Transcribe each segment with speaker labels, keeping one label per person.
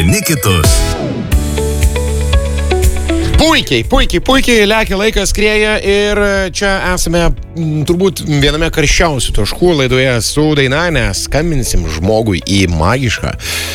Speaker 1: Nikitus.
Speaker 2: Puikiai lekia laikas, skrieja ir čia esame turbūt viename karščiausių taškų laidoje su daina, nes skambinsim žmogui į magišką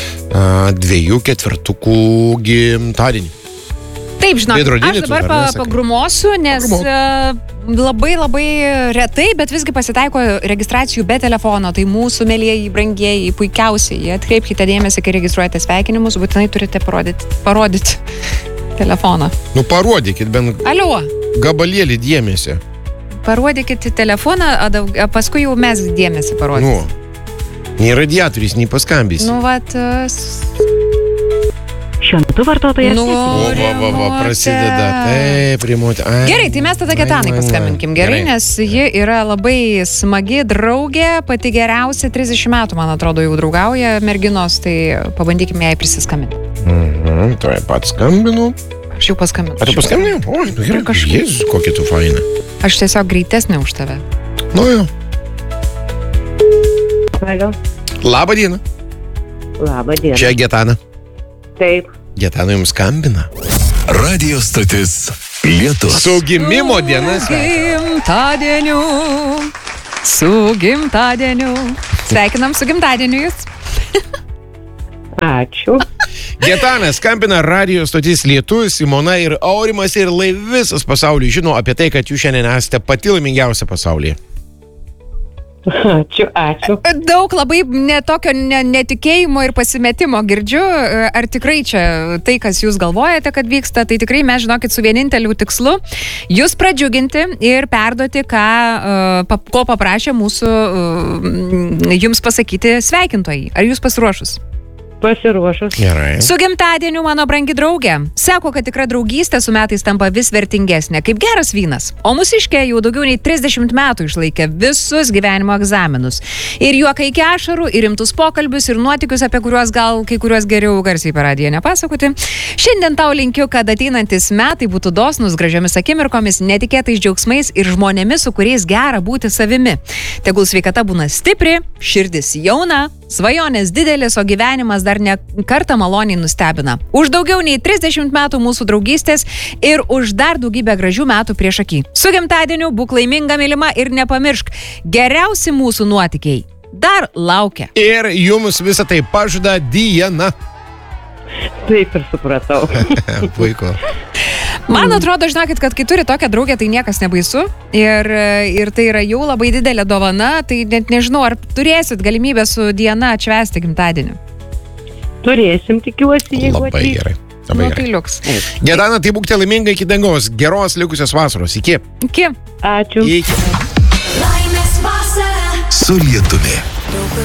Speaker 2: 2/4 gimtadienį.
Speaker 3: Taip, žinok, aš dabar pagrumosiu, nes labai retai, bet visgi pasitaiko registracijų be telefono. Tai mūsų mielieji, brangieji, puikiausiai. Atkreipkite dėmesį, kai registruojate sveikinimus, būtinai turite parodyti telefoną.
Speaker 2: Nu, parodykit bent gabalėlį dėmesį.
Speaker 3: Parodykit telefoną, o paskui jau mes dėmesį parodysim.
Speaker 2: Nu, nei radiatorius, nei paskambys.
Speaker 3: Nu, vat...
Speaker 4: Šiuo metu vartotojas...
Speaker 2: Prasideda. Taip, remote.
Speaker 3: Gerai, tai mes tada Getanai paskambinkim. Gerai, nes ji yra labai smagi draugė, pati geriausia, 30 metų, man atrodo, jau draugauja merginos, tai pabandykim jai prisiskambinti.
Speaker 2: Tai pat skambinu.
Speaker 3: Aš jau paskambinu.
Speaker 2: Ar tu paskambinai? O, gerai, Jėzus, kokia tu faina.
Speaker 3: Aš tiesiog greitesnė už tave.
Speaker 2: Nu jo.
Speaker 4: Labą
Speaker 2: dieną.
Speaker 4: Labą dieną.
Speaker 2: Čia Getana.
Speaker 4: Taip.
Speaker 2: Getana jums skambina.
Speaker 1: Radio stotis Lietus.
Speaker 2: Su gimimo diena.
Speaker 3: Su gimtadieniu. Sveikinam su gimtadieniu jūs.
Speaker 4: Ačiū.
Speaker 2: Getana skambina radio stotis Lietus, Simona ir Aurimas ir visas pasaulis žino apie tai, kad jūs šiandien esate pati laimingiausia pasaulyje.
Speaker 4: Ačiū.
Speaker 3: Daug labai tokio netikėjimo ir pasimetimo girdžiu. Ar tikrai čia tai, kas jūs galvojate, kad vyksta, tai tikrai mes, žinokit, su vieninteliu tikslu jūs pradžiuginti ir perduoti, ko paprašė mūsų jums pasakyti sveikintojai. Ar jūs pasiruošus?
Speaker 4: Pasiruošus.
Speaker 2: Gerai.
Speaker 3: Su gimtadieniu, mano brangi draugė. Sako, kad tikra draugystė su metais tampa vis vertingesnė, kaip geras vynas. O mūsiškė jau daugiau nei 30 metų išlaikė visus gyvenimo egzaminus. Ir juokai iki ašarų, ir rimtus pokalbius, ir nuotykius, apie kuriuos gal kai kuriuos geriau garsiai per radiją nepasakoti. Šiandien tau linkiu, kad ateinantis metai būtų dosnus, gražiomis akimirkomis, netikėtais džiaugsmais ir žmonėmis, su kuriais gera būti savimi. Tegul sveikata būna stipri, širdis jauna, svajonės didelis, o gyvenimas dar ne kartą maloniai nustebina. Už daugiau nei 30 metų mūsų draugystės ir už dar daugybę gražių metų prieš akį. Su gimtadieniu, būk laiminga, mylima ir nepamiršk, geriausi mūsų nuotykiai dar laukia.
Speaker 2: Ir jums visą tai pažada Diana.
Speaker 4: Taip ir supratau.
Speaker 2: Puiku.
Speaker 3: Man atrodo, žinokit, kad kai turi tokią draugę, tai niekas nebaisu. Ir tai yra jau labai didelė dovana. Tai net nežinau, ar turėsit galimybę su Diana atšvęsti gimtadienį.
Speaker 4: Turėsim, tikiuosi, jeigu
Speaker 2: labai gerai.
Speaker 3: Nu, tai liuks.
Speaker 2: Gedana, tai būkite laimingai iki dangos. Geros likusios vasaros. Iki.
Speaker 3: Iki.
Speaker 4: Ačiū.
Speaker 2: Iki.
Speaker 1: Su Lietumi.